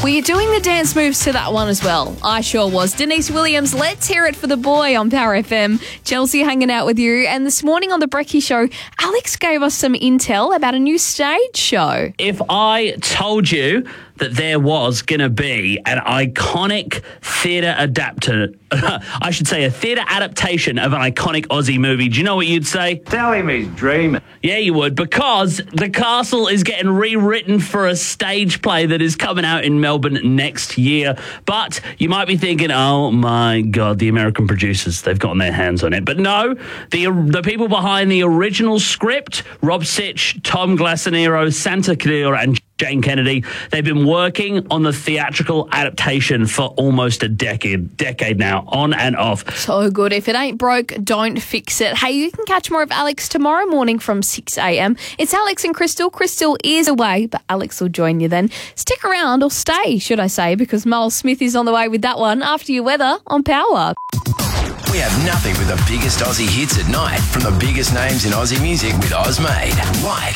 Were you doing the dance moves to that one as well? I sure was. Denise Williams, Let's Hear It for the Boy on Power FM. Chelsea hanging out with you. And this morning on The Brekkie Show, Alex gave us some intel about a new stage show. If I told you that there was going to be an iconic theatre I should say a theatre adaptation of an iconic Aussie movie, do you know what you'd say? Tell him he's dreaming. Yeah, you would, because The Castle is getting rewritten for a stage play that is coming out in Melbourne next year. But you might be thinking, oh my God, the American producers, they've gotten their hands on it. But no, the people behind the original script, Rob Sitch, Tom Glassanero, Santa Cadera and Jane Kennedy, they've been working on the theatrical adaptation for almost a decade now, on and off. So good. If it ain't broke, don't fix it. Hey, you can catch more of Alex tomorrow morning from 6 a.m. It's Alex and Crystal. Crystal is away, but Alex will join you then. Stick around, or stay, should I say, because Miles Smith is on the way with that one after your weather on Power. We have nothing but the biggest Aussie hits at night from the biggest names in Aussie music with Ozmade. Like